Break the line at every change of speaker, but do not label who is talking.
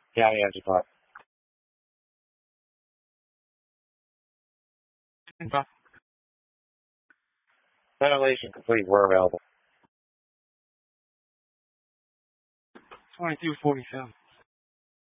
Yeah, just thought. Ventilation complete. We're available.
2247.